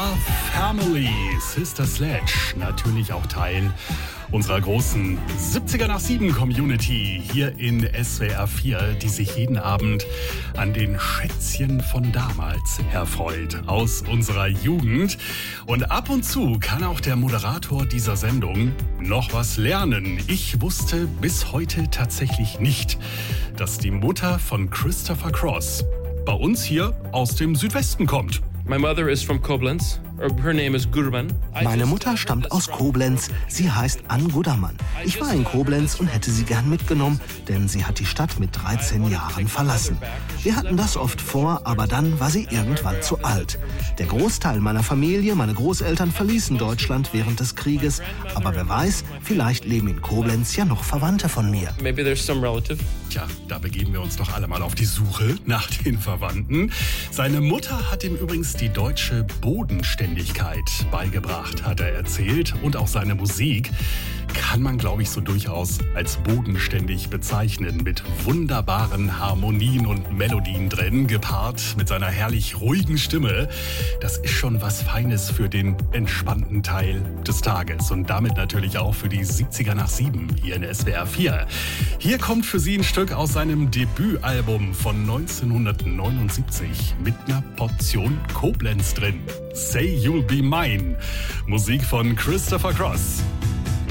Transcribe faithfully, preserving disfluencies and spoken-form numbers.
Family, Sister Sledge, natürlich auch Teil unserer großen siebziger nach sieben Community hier in S W R vier, die sich jeden Abend an den Schätzchen von damals erfreut, aus unserer Jugend. Und ab und zu kann auch der Moderator dieser Sendung noch was lernen. Ich wusste bis heute tatsächlich nicht, dass die Mutter von Christopher Cross bei uns hier aus dem Südwesten kommt. My mother is from Koblenz. Her name is Gurman. Meine Mutter stammt aus Koblenz. Sie heißt Ann Gudermann. Ich war in Koblenz und hätte sie gern mitgenommen, denn sie hat die Stadt mit dreizehn Jahren verlassen. Wir hatten das oft vor, aber dann war sie irgendwann zu alt. Der Großteil meiner Familie, meine Großeltern, verließen Deutschland während des Krieges. Aber wer weiß, vielleicht leben in Koblenz ja noch Verwandte von mir. Maybe there's some relative. Tja, da begeben wir uns doch alle mal auf die Suche nach den Verwandten. Seine Mutter hat ihm übrigens die deutsche Bodenständigkeit beigebracht, hat er erzählt. Und auch seine Musik kann man, glaube ich, so durchaus als bodenständig bezeichnen. Mit wunderbaren Harmonien und Melodien drin, gepaart mit seiner herrlich ruhigen Stimme. Das ist schon was Feines für den entspannten Teil des Tages. Und damit natürlich auch für die siebziger nach sieben hier in S W R vier. Hier kommt für Sie ein Stück aus seinem Debütalbum von neunzehnhundertneunundsiebzig mit einer Portion Koblenz drin. Say You'll Be Mine. Musik von Christopher Cross.